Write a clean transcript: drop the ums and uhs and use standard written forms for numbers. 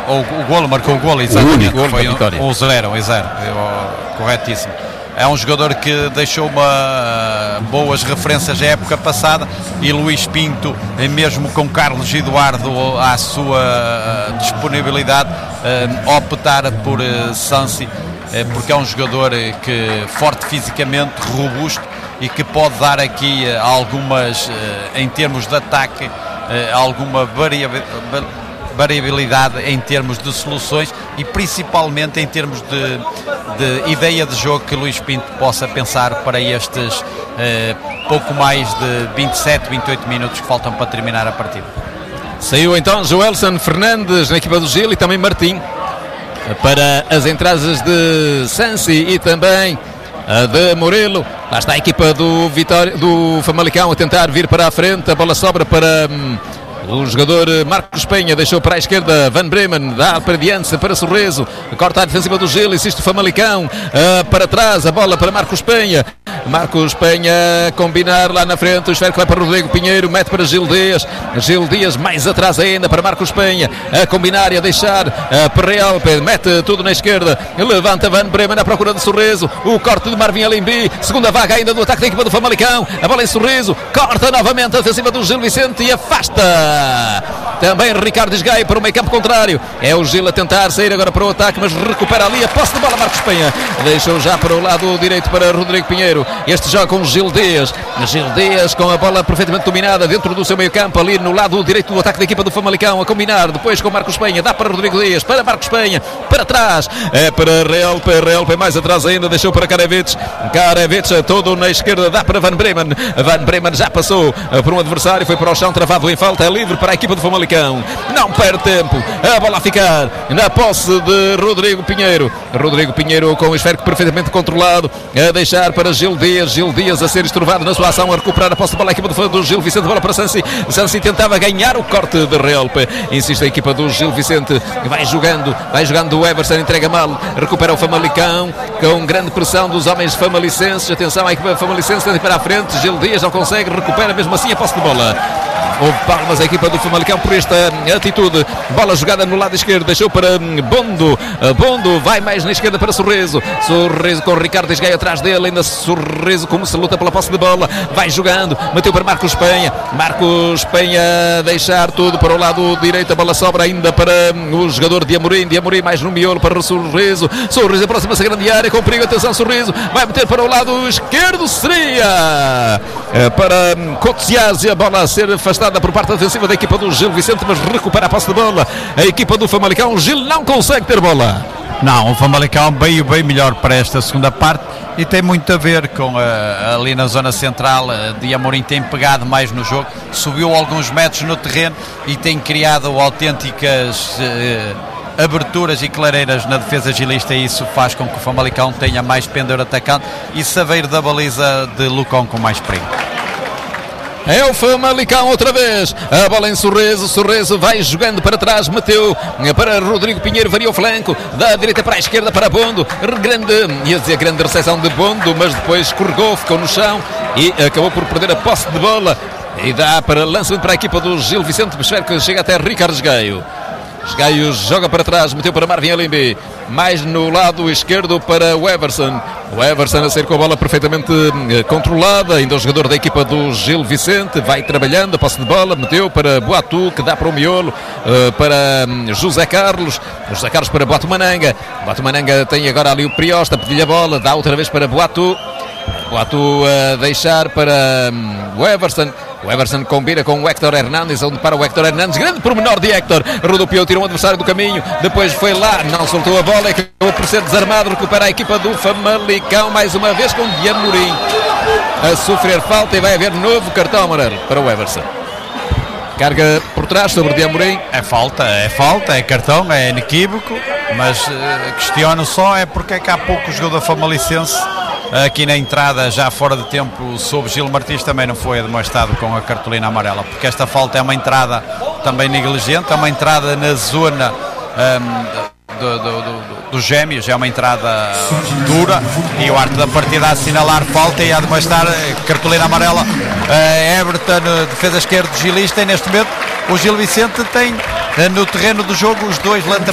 o golo, marcou o golo, exatamente. Golo foi da vitória. 1-0, corretíssimo. É um jogador que deixou boas referências à época passada, e Luís Pinto, mesmo com Carlos Eduardo à sua disponibilidade, optar por Sansi, porque é um jogador forte fisicamente, robusto, e que pode dar aqui algumas, em termos de ataque, alguma variabilidade em termos de soluções, e principalmente em termos de ideia de jogo que Luís Pinto possa pensar para estes pouco mais de 27, 28 minutos que faltam para terminar a partida. Saiu então Joelson Fernandes na equipa do Gil, e também Martim para as entradas de Sansi e também de Murilo. Lá está a equipa do Famalicão a tentar vir para a frente. A bola sobra para o jogador Marcos Penha, deixou para a esquerda Van Bremen, dá para diante para Sorriso, corta a defensiva do Gil, insiste o Famalicão, para trás, a bola para Marcos Penha combinar lá na frente, o esférico vai para Rodrigo Pinheiro, mete para Gil Dias mais atrás ainda para Marcos Penha, a combinar e a deixar para Real, mete tudo na esquerda, levanta Van Bremen à procura de Sorriso, o corte de Marvin Alimbi, segunda vaga ainda do ataque da equipa do Famalicão, a bola em Sorriso, corta novamente a defensiva do Gil Vicente e afasta também Ricardo Esgaio para o meio campo contrário. É o Gil a tentar sair agora para o ataque, mas recupera ali a posse de bola Marcos Penha, deixou já para o lado direito para Rodrigo Pinheiro. Este joga com Gil Dias com a bola perfeitamente dominada dentro do seu meio campo, ali no lado direito do ataque da equipa do Famalicão, a combinar depois com Marcos Penha, dá para Rodrigo Dias, para Marcos Penha, para trás, é para Real mais atrás ainda, deixou para Karevich todo na esquerda, dá para Van Bremen já passou por um adversário, foi para o chão, travado em falta, é livre para a equipa do Famalicão, não perde tempo, a bola a ficar na posse de Rodrigo Pinheiro com o esférico perfeitamente controlado, a deixar para Gil Dias a ser estruvado na sua ação, a recuperar a posse de bola a equipa do Gil Vicente, bola para Sansi tentava ganhar o corte de Realpe, insiste a equipa do Gil Vicente, vai jogando o Everson, entrega mal, recupera o Famalicão com grande pressão dos homens famalicenses, atenção à equipa famalicense, tenta ir para a frente, Gil Dias não consegue, recupera mesmo assim a posse de bola. Houve palmas a equipa do Famalicão por esta atitude, bola jogada no lado esquerdo, deixou para Bondo vai mais na esquerda para Sorriso com Ricardo Esgaio atrás dele, ainda Sorriso como se luta pela posse de bola, vai jogando, meteu para Marcos Penha deixar tudo para o lado direito, a bola sobra ainda para o jogador de Amorim mais no miolo para Sorriso aproxima-se a grande área com perigo, atenção Sorriso, vai meter para o lado esquerdo, seria para Cotsiasi, a bola a ser afastada por parte da defensiva da equipa do Gil Vicente, mas recupera a posse de bola a equipa do Famalicão. O Gil não consegue ter bola. Não, o Famalicão veio bem melhor para esta segunda parte, e tem muito a ver com ali na zona central, de Amorim tem pegado mais no jogo, subiu alguns metros no terreno e tem criado autênticas aberturas e clareiras na defesa gilista, e isso faz com que o Famalicão tenha mais pendor atacante e saber da baliza de Lucão com mais perigo. É o Famalicão outra vez, a bola em Sorriso vai jogando para trás, meteu para Rodrigo Pinheiro, varia o flanco, da direita para a esquerda para Bondo, grande recepção de Bondo, mas depois escorregou, ficou no chão e acabou por perder a posse de bola, e dá para lançamento para a equipa do Gil Vicente, que chega até Ricardo Esgaio joga para trás, meteu para Marvin Alimbi, mais no lado esquerdo para o Everson a sair com a bola perfeitamente controlada, ainda o jogador da equipa do Gil Vicente vai trabalhando a posse de bola, meteu para Boatu, que dá para o miolo, para José Carlos para Boatu Mananga tem agora ali o Priosta, pediu a bola, dá outra vez para Boatu a deixar para o Everson combina com o Héctor Hernández, onde para o Héctor Hernández, grande pormenor de Héctor, rodopiou, tirou um adversário do caminho, depois foi lá, não soltou a bola, acabou por ser desarmado, recupera a equipa do Famalicão, mais uma vez com Diamorim a sofrer falta, e vai haver novo cartão amarelo para o Everson. Carga por trás sobre Diamorim. É falta, é cartão, é inequívoco, mas questiono só porque é que há pouco o jogador famalicense aqui na entrada, já fora de tempo, sob Gil Martins, também não foi demonstrado com a cartolina amarela, porque esta falta é uma entrada também negligente, é uma entrada na zona dos gêmeos, é uma entrada dura, e o arte da partida a assinalar falta e a demonstrar cartolina amarela. Everton, defesa esquerda gilista, e neste momento o Gil Vicente tem no terreno do jogo os dois laterais